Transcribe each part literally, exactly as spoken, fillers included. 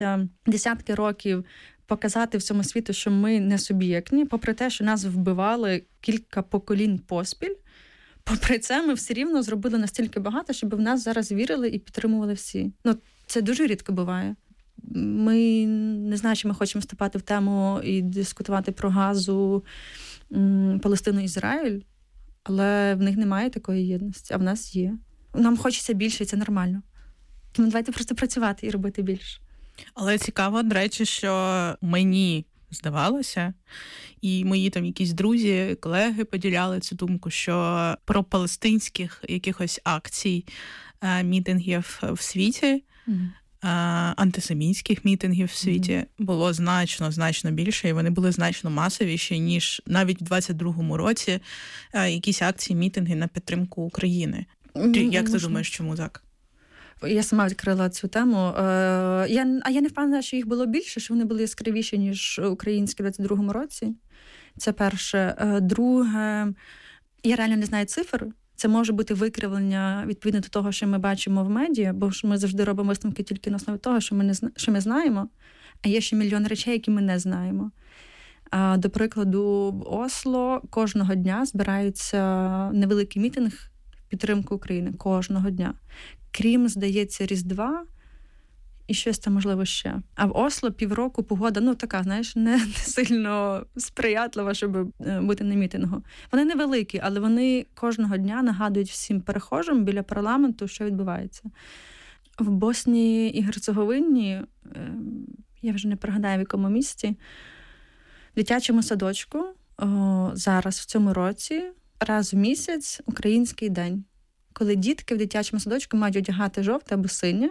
десятки років показати всьому світу, що ми не суб'єктні, попри те, що нас вбивали кілька поколінь поспіль. Попри це, ми все рівно зробили настільки багато, щоб в нас зараз вірили і підтримували всі. Ну, це дуже рідко буває. Ми не знаю, чи ми хочемо вступати в тему і дискутувати про Газу, Палестину-Ізраїль, але в них немає такої єдності, а в нас є. Нам хочеться більше, і це нормально. Тому давайте просто працювати і робити більше. Але цікаво, до речі, що мені здавалося, і мої там якісь друзі, колеги поділяли цю думку, що про палестинських якихось акцій, мітингів в світі, mm. антисемітських мітингів в світі mm. було значно, значно більше, і вони були значно масовіші, ніж навіть в двадцять другому році якісь акції, мітинги на підтримку України. Mm, Як можливо. Ти думаєш, чому так? Я сама відкрила цю тему. Я, а я не впевнена, що їх було більше, що вони були яскравіші, ніж українські в двадцять другому році. Це перше. Друге, я реально не знаю цифр. Це може бути викривлення відповідно до того, що ми бачимо в медіа, бо ж ми завжди робимо висновки тільки на основі того, що ми, не, що ми знаємо, а є ще мільйон речей, які ми не знаємо. До прикладу, в Осло кожного дня збираються невеликий мітинг в підтримку України. Кожного дня. Крім, здається, Різдва і щось там, можливо, ще. А в Осло півроку погода, ну, така, знаєш, не, не сильно сприятлива, щоб бути на мітингу. Вони невеликі, але вони кожного дня нагадують всім перехожим біля парламенту, що відбувається. В Боснії і Герцеговині, я вже не пригадаю, в якому місті, в дитячому садочку о, зараз, в цьому році, раз в місяць український день. Коли дітки в дитячому садочку мають одягати жовте або синє,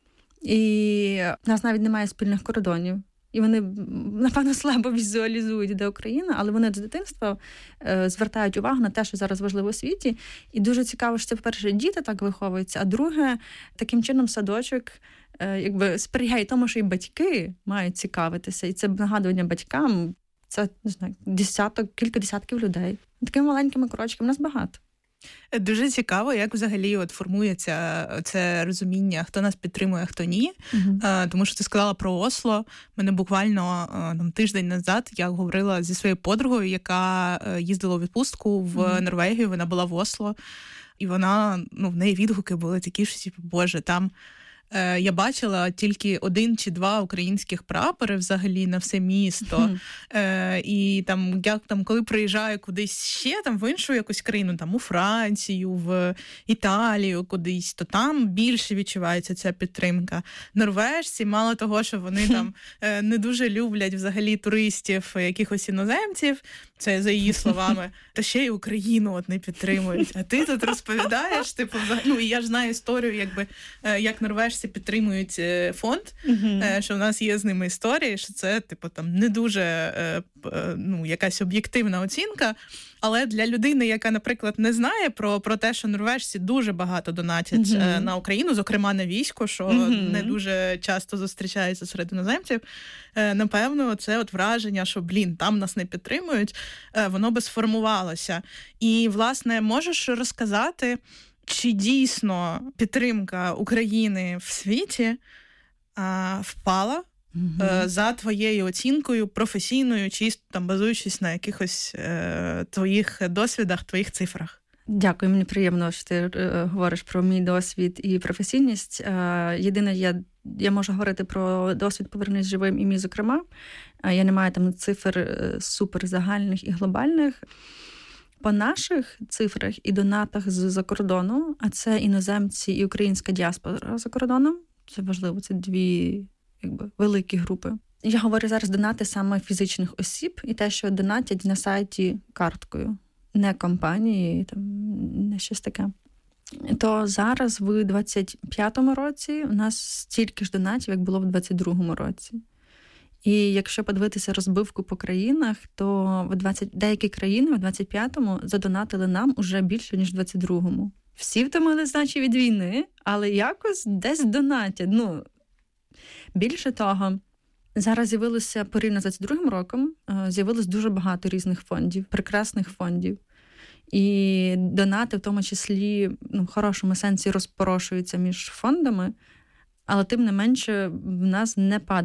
і в нас навіть немає спільних кордонів. І вони, напевно, слабо візуалізують, де Україна, але вони з дитинства е, звертають увагу на те, що зараз важливо у світі. І дуже цікаво, що це, по-перше, діти так виховуються, а друге, таким чином садочок е, якби сприяє тому, що і батьки мають цікавитися. І це нагадування батькам, це, не знаю, десяток, кілька десятків людей. Такими маленькими крочками нас багато. Дуже цікаво, як взагалі от формується це розуміння, хто нас підтримує, хто ні. Uh-huh. Тому що ти сказала про Осло. Мене буквально там, тиждень назад я говорила зі своєю подругою, яка їздила у відпустку в uh-huh. Норвегію, вона була в Осло. І вона, ну, в неї відгуки були такі, що, типу, боже, там е, я бачила тільки один чи два українських прапори взагалі на все місто. Mm. Е, і там, я там, коли приїжджаю кудись ще, там, в іншу якусь країну, там, у Францію, в Італію кудись, то там більше відчувається ця підтримка. Норвежці, мало того, що вони там е, не дуже люблять взагалі туристів, якихось іноземців, це за її словами, та ще й Україну от не підтримують. А ти тут розповідаєш, типу, ну, і я ж знаю історію, якби, як норвежці підтримують фонд, uh-huh. що в нас є з ними історії, що це, типу, там, не дуже, ну, якась об'єктивна оцінка, але для людини, яка, наприклад, не знає про, про те, що норвежці дуже багато донатять uh-huh. на Україну, зокрема на військо, що uh-huh. не дуже часто зустрічається серед іноземців, напевно, це от враження, що, блін, там нас не підтримують, воно би сформувалося. І, власне, можеш розказати, чи дійсно підтримка України в світі а, впала mm-hmm. а, за твоєю оцінкою професійною, чисто там базуючись на якихось а, твоїх досвідах, твоїх цифрах? Дякую, мені приємно, що ти е, говориш про мій досвід і професійність. Е, єдине, я, я можу говорити про досвід «Повернись живим» і мій, зокрема. Е, я не маю там цифр е, суперзагальних і глобальних. По наших цифрах і донатах з-за кордону, а це іноземці і українська діаспора за кордоном, це важливо, це дві якби, великі групи. Я говорю зараз донати саме фізичних осіб і те, що донатять на сайті карткою. Не компанії, там, не щось таке. То зараз в двадцять п'ятому році у нас стільки ж донатів, як було в двадцять другому році. І якщо подивитися розбивку по країнах, то в двадцять деякі країни в двадцять п'ятому задонатили нам уже більше, ніж в двадцять другому. Всі втомили, значить, від війни, але якось десь донатять. Ну, більше того, зараз з'явилося, порівняно з двадцять другим роком, з'явилось дуже багато різних фондів, прекрасних фондів. І донати, в тому числі, ну, в хорошому сенсі розпорошуються між фондами, але тим не менше в нас не падає